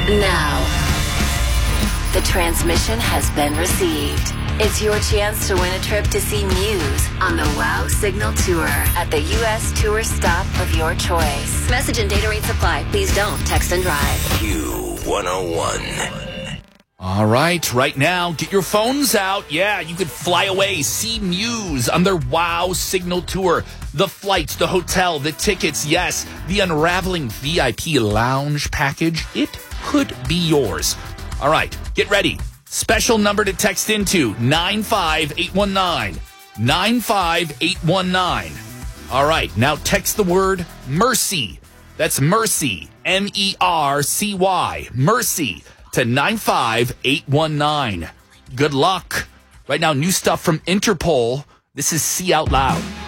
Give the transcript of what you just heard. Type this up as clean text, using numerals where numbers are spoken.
Now, the transmission has been received. It's your chance to win a trip to see Muse on the WOW Signal Tour at the U.S. tour stop of your choice. Message and data rates apply. Please don't text and drive. Q101. All right now, get your phones out. Yeah, you could fly away, see Muse on their WOW Signal Tour. The flights, the hotel, the tickets, yes, the unraveling VIP lounge package. It could be yours. All right, get ready. Special number to text into, 95819. 95819. All right, now text the word mercy. That's mercy, MERCY, mercy, to 95819. Good luck. Right now, new stuff from Interpol. This is See Out Loud.